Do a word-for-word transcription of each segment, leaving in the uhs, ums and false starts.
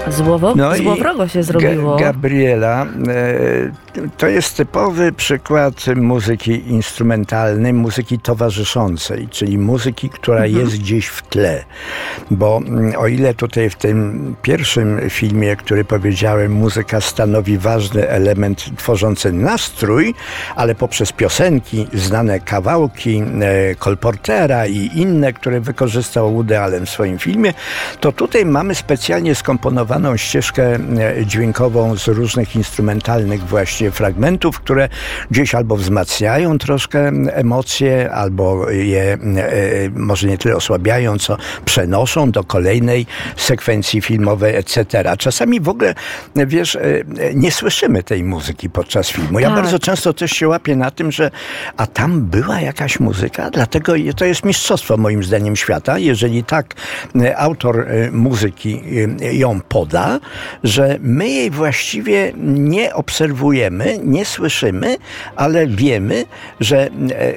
Złowo, no złowrogo się zrobiło. Ga- Gabriela e, to jest typowy przykład muzyki instrumentalnej, muzyki towarzyszącej, czyli muzyki, która mhm. jest gdzieś w tle. Bo o ile tutaj w tym pierwszym filmie, który powiedziałem, muzyka stanowi ważny element tworzący nastrój, ale poprzez piosenki, znane kawałki e, Cole Portera i inne, które wykorzystał Woody Allen w swoim filmie, to tutaj mamy specjalnie skomponowaną ścieżkę dźwiękową z różnych instrumentalnych właśnie fragmentów, które gdzieś albo wzmacniają troszkę emocje, albo je może nie tyle osłabiają, co przenoszą do kolejnej sekwencji filmowej, et cetera. Czasami w ogóle, wiesz, nie słyszymy tej muzyki podczas filmu. Ja tak. bardzo często też się łapię na tym, że a tam była jakaś muzyka, dlatego to jest mistrzostwo moim zdaniem świata, jeżeli tak autor muzyki ją poda, że my jej właściwie nie obserwujemy, nie słyszymy, ale wiemy, że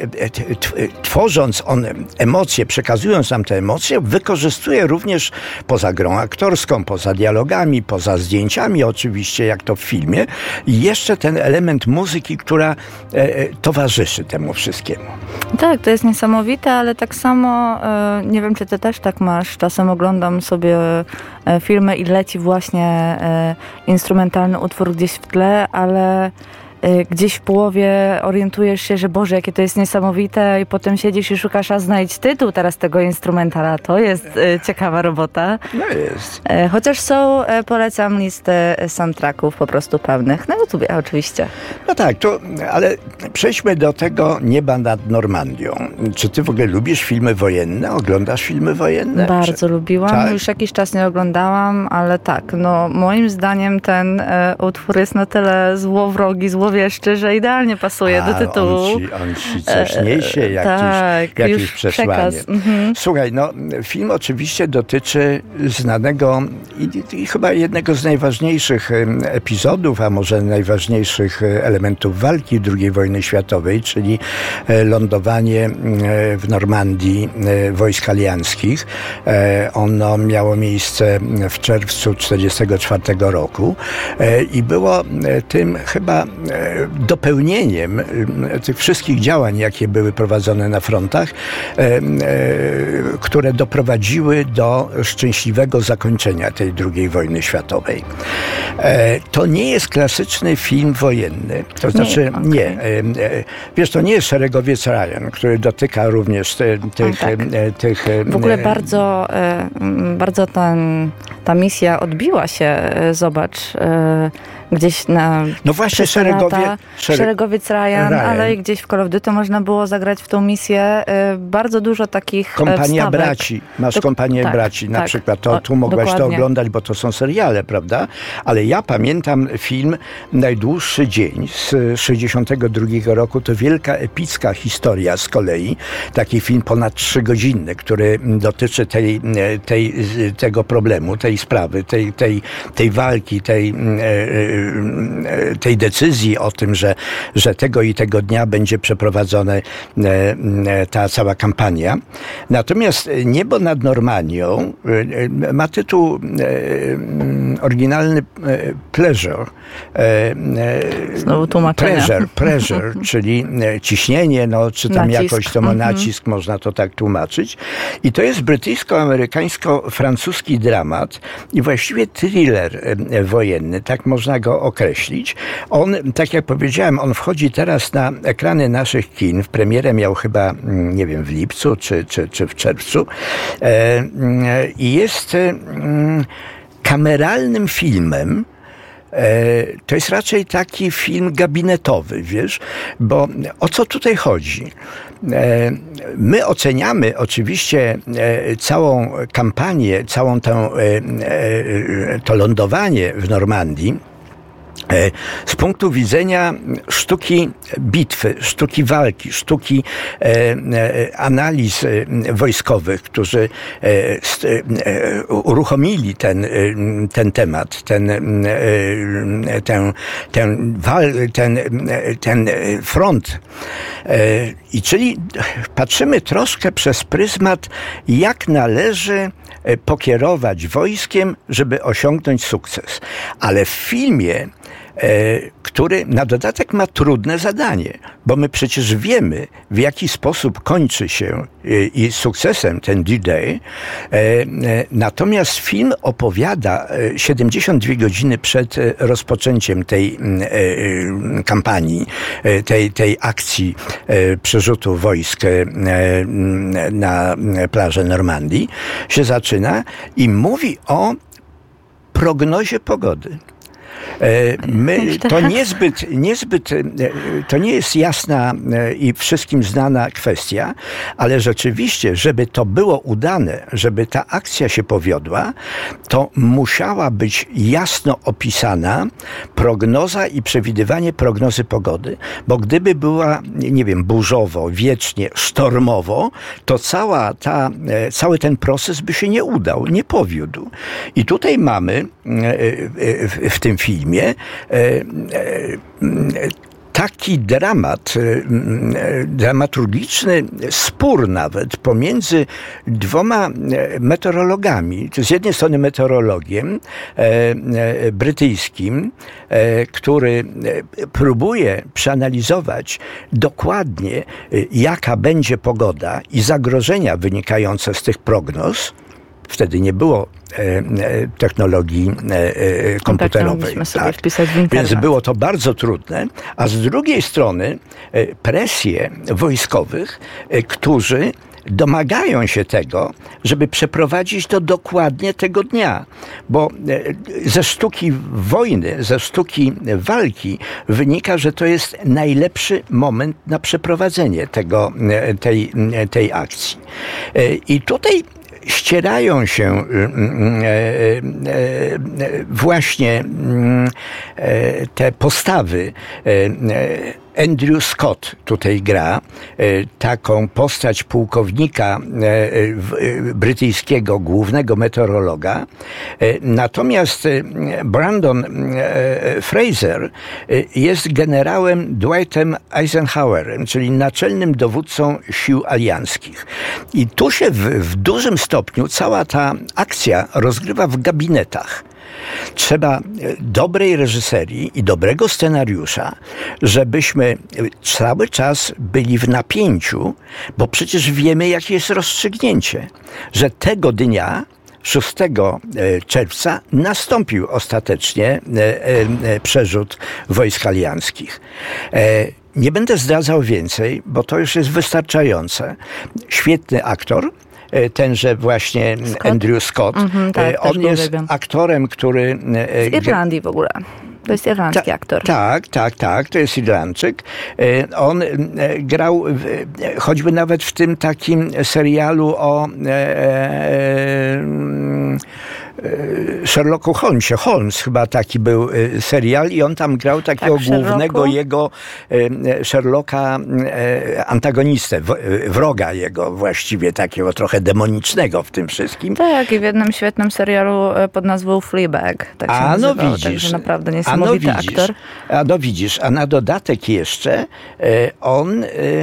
tworząc on emocje, przekazując nam te emocje, wykorzystuje również poza grą aktorską, poza dialogami, poza zdjęciami oczywiście, jak to w filmie, jeszcze ten element muzyki, która towarzyszy temu wszystkiemu. Tak, to jest niesamowite, ale tak samo, nie wiem, czy ty też tak masz, czasem oglądam sobie filmy i leci właśnie instrumentalny utwór gdzieś w tle, ale gdzieś w połowie orientujesz się, że Boże, jakie to jest niesamowite i potem siedzisz i szukasz, a znajdź tytuł teraz tego instrumentala. To jest e, ciekawa robota. No jest. E, chociaż są, e, polecam listę soundtracków po prostu pełnych. Na YouTubie oczywiście. No tak, to, ale przejdźmy do tego Nieba nad Normandią. Czy ty w ogóle lubisz filmy wojenne? Oglądasz filmy wojenne? Bardzo Czy... lubiłam. Tak? Już jakiś czas nie oglądałam, ale tak, no moim zdaniem ten e, utwór jest na tyle złowrogi, zło wieszczy, że idealnie pasuje A, do tytułu. On ci, on ci coś niesie, jakieś, tak, jakieś przesłanie. Przekaz. Mhm. Słuchaj, no film oczywiście dotyczy znanego i, i chyba jednego z najważniejszych epizodów, a może najważniejszych elementów walki drugiej wojny światowej, czyli lądowanie w Normandii wojsk alianckich. Ono miało miejsce w czerwcu tysiąc dziewięćset czterdziestego czwartego roku i było tym chyba dopełnieniem tych wszystkich działań, jakie były prowadzone na frontach, które doprowadziły do szczęśliwego zakończenia tej drugiej wojny światowej. To nie jest klasyczny film wojenny. To znaczy, nie. nie. Wiesz, to nie jest Szeregowiec Ryan, który dotyka również te, tych, tak. tych... W ogóle bardzo, bardzo ten, ta misja odbiła się, zobacz, gdzieś na... No właśnie Szeregowie, lata, Szereg... Szeregowiec Ryan, Ryan, ale gdzieś w Call of Duty można było zagrać w tą misję bardzo dużo takich Kompania wstawek. Braci. Masz Do... Kompanię tak, Braci na tak. przykład. To, tu mogłaś Dokładnie. to oglądać, bo to są seriale, prawda? Ale ja pamiętam film Najdłuższy dzień z sześćdziesiątego drugiego roku. To wielka, epicka historia z kolei. Taki film ponad trzygodzinny, który dotyczy tej, tej, tego problemu, tej sprawy, tej, tej, tej walki, tej tej decyzji o tym, że, że tego i tego dnia będzie przeprowadzona ta cała kampania. Natomiast Niebo nad Normandią ma tytuł oryginalny Pleasure. Znowu tłumaczenia. Pressure, pressure, czyli ciśnienie, no, czy tam nacisk. jakoś to ma nacisk, mhm. można to tak tłumaczyć. I to jest brytyjsko-amerykańsko-francuski dramat i właściwie thriller wojenny, tak można go określić. On, tak jak powiedziałem, on wchodzi teraz na ekrany naszych kin. W premierę miał chyba, nie wiem, w lipcu czy, czy, czy w czerwcu. I jest kameralnym filmem. To jest raczej taki film gabinetowy, wiesz, bo o co tutaj chodzi? My oceniamy oczywiście całą kampanię, całą tę, to lądowanie w Normandii Z punktu widzenia sztuki bitwy, sztuki walki, sztuki e, analiz wojskowych, którzy e, uruchomili ten, ten temat, ten, ten, ten, wal, ten, ten front. I czyli patrzymy troszkę przez pryzmat, jak należy pokierować wojskiem, żeby osiągnąć sukces. Ale w filmie, który na dodatek ma trudne zadanie, bo my przecież wiemy, w jaki sposób kończy się i sukcesem ten D-Day. Natomiast film opowiada siedemdziesiąt dwie godziny przed rozpoczęciem tej kampanii, tej, tej akcji przerzutu wojsk na plażę Normandii, się zaczyna i mówi o prognozie pogody. My, to niezbyt, niezbyt, to nie jest jasna i wszystkim znana kwestia, ale rzeczywiście, żeby to było udane, żeby ta akcja się powiodła, to musiała być jasno opisana prognoza i przewidywanie prognozy pogody, bo gdyby była, nie wiem, burzowo, wiecznie, sztormowo, to cała ta, cały ten proces by się nie udał, nie powiódł. I tutaj mamy w, w tym filmie taki dramat, dramaturgiczny spór nawet pomiędzy dwoma meteorologami. Z jednej strony meteorologiem brytyjskim, który próbuje przeanalizować dokładnie, jaka będzie pogoda i zagrożenia wynikające z tych prognoz. Wtedy nie było e, technologii e, komputerowej. Tak, sobie wpisać w internet. Więc było to bardzo trudne. A z drugiej strony e, presje wojskowych, e, którzy domagają się tego, żeby przeprowadzić to dokładnie tego dnia. Bo ze sztuki wojny, ze sztuki walki wynika, że to jest najlepszy moment na przeprowadzenie tego, tej, tej akcji. E, I tutaj ścierają się właśnie te postawy. Andrew Scott tutaj gra taką postać pułkownika brytyjskiego, głównego meteorologa. Natomiast Brandon Fraser jest generałem Dwightem Eisenhowerem, czyli naczelnym dowódcą sił alianckich. I tu się w, w dużym stopniu cała ta akcja rozgrywa w gabinetach. Trzeba dobrej reżyserii i dobrego scenariusza, żebyśmy cały czas byli w napięciu, bo przecież wiemy, jakie jest rozstrzygnięcie, że tego dnia, szóstego czerwca, nastąpił ostatecznie przerzut wojsk alianckich. Nie będę zdradzał więcej, bo to już jest wystarczające. Świetny aktor, tenże właśnie Scott? Andrew Scott. Mm-hmm, tak, on jest uwielbiam. aktorem, który... Z Irlandii w ogóle. To jest irlandzki ta, aktor. Tak, tak, tak. To jest Irlandczyk. On grał choćby nawet w tym takim serialu o Sherlocku Holmesie. Holmes chyba taki był serial i on tam grał takiego tak, głównego jego Sherlocka antagonistę, wroga jego właściwie, takiego trochę demonicznego w tym wszystkim. Tak, i w jednym świetnym serialu pod nazwą Fleabag. Tak się a nazywał, no widzisz. Także naprawdę niesamowity a no widzisz, aktor. A no widzisz, a na dodatek jeszcze on...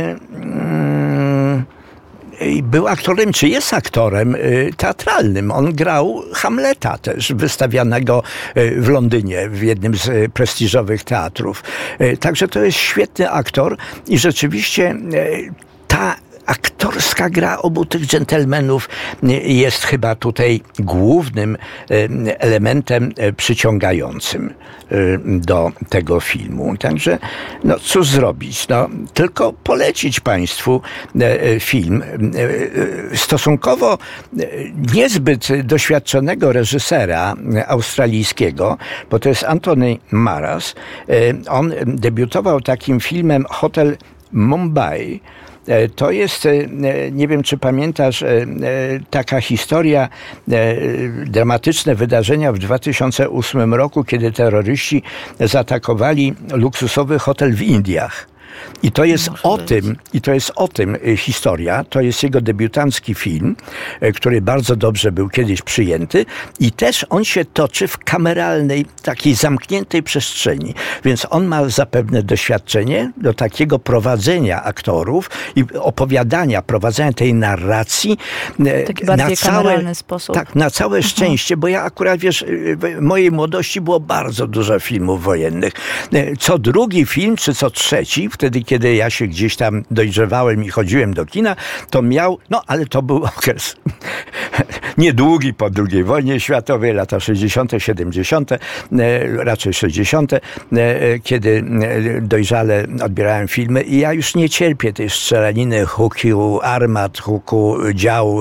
był aktorem, czy jest aktorem teatralnym. On grał Hamleta też, wystawianego w Londynie, w jednym z prestiżowych teatrów. Także to jest świetny aktor i rzeczywiście ta aktorska gra obu tych dżentelmenów jest chyba tutaj głównym elementem przyciągającym do tego filmu. Także, no cóż zrobić? No, tylko polecić Państwu film stosunkowo niezbyt doświadczonego reżysera australijskiego, bo to jest Anthony Maras. On debiutował takim filmem Hotel Mumbai To jest, nie wiem czy pamiętasz, taka historia, dramatyczne wydarzenia w dwa tysiące ósmym roku, kiedy terroryści zaatakowali luksusowy hotel w Indiach. I to jest Może o być. tym, i to jest o tym historia, to jest jego debiutancki film, który bardzo dobrze był kiedyś przyjęty i też on się toczy w kameralnej, takiej zamkniętej przestrzeni, więc on ma zapewne doświadczenie do takiego prowadzenia aktorów i opowiadania, prowadzenia tej narracji Taki bardziej na całe, kameralny sposób. tak, na całe szczęście, bo ja akurat, wiesz, w mojej młodości było bardzo dużo filmów wojennych. Co drugi film, czy co trzeci, wtedy, kiedy ja się gdzieś tam dojrzewałem i chodziłem do kina, to miał, no ale to był okres niedługi po drugiej wojnie światowej, lata sześćdziesiąte, siedemdziesiąte, raczej sześćdziesiąte, kiedy dojrzale odbierałem filmy i ja już nie cierpię tej strzelaniny, huku armat, huku działu,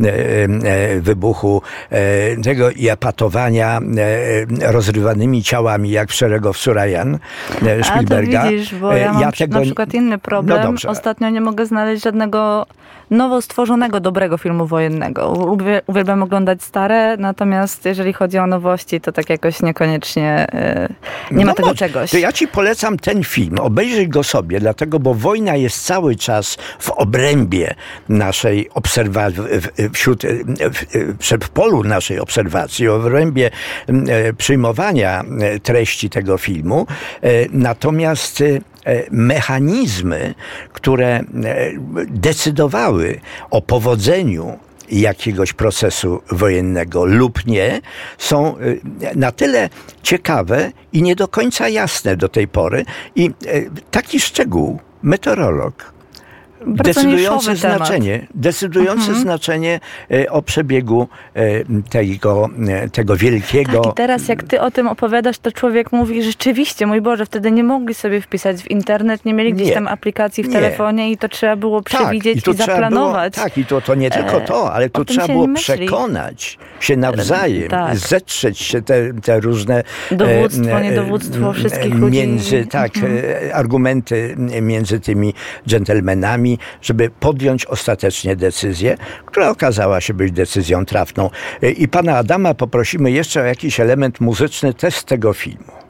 wybuchu tego i epatowania rozrywanymi ciałami, jak w Szeregowcu Ryan Spielberga. A to widzisz, bo ja mam ja tego... na przykład inny problem. No Ostatnio nie mogę znaleźć żadnego nowo stworzonego, dobrego filmu wojennego. Uwielbiam oglądać stare, natomiast jeżeli chodzi o nowości, to tak jakoś niekoniecznie yy, nie no ma tego może. czegoś. To ja ci polecam ten film, obejrzyj go sobie, dlatego, bo wojna jest cały czas w obrębie naszej obserwacji, wśród, w polu naszej obserwacji, w obrębie przyjmowania treści tego filmu. Natomiast mechanizmy, które decydowały o powodzeniu jakiegoś procesu wojennego lub nie, są na tyle ciekawe i nie do końca jasne do tej pory. I taki szczegół, meteorolog, Bardzo decydujące znaczenie, temat. decydujące Mhm. znaczenie o przebiegu tego, tego wielkiego... Tak, i teraz jak ty o tym opowiadasz, to człowiek mówi, rzeczywiście, mój Boże, wtedy nie mogli sobie wpisać w internet, nie mieli gdzieś Nie, tam aplikacji w nie. telefonie i to trzeba było przewidzieć tak, i, i zaplanować. Było, tak, i to, to nie tylko to, ale to trzeba było przekonać się nawzajem, tak. zetrzeć się te, te różne... Dowództwo, niedowództwo wszystkich ludzi. Między, tak, mhm. argumenty między tymi dżentelmenami, żeby podjąć ostatecznie decyzję, która okazała się być decyzją trafną. I pana Adama poprosimy jeszcze o jakiś element muzyczny też z tego filmu.